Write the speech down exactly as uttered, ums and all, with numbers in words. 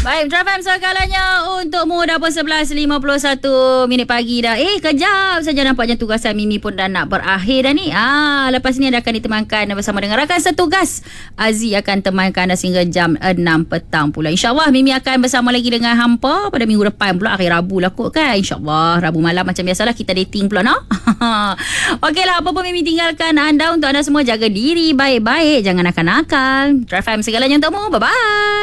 Baik, Drive Time segalanya untukmu. Dah pun sebelas lima puluh satu minit pagi dah. Eh, kejap saja nampaknya tugasan Mimi pun dah nak berakhir dah ni. Ah, lepas ni dia akan ditemankan bersama dengan rakan setugas. Aziz akan temankan dah sehingga jam enam petang pula. InsyaAllah Mimi akan bersama lagi dengan hampa pada minggu depan pula. Akhir Rabu lah kot kan. InsyaAllah Rabu malam macam biasalah kita dating pula, no? Okeylah, apa pun Mimi tinggalkan anda. Untuk anda semua, jaga diri baik-baik. Jangan nakal-nakal. Drive Time segalanya untukmu. Bye-bye.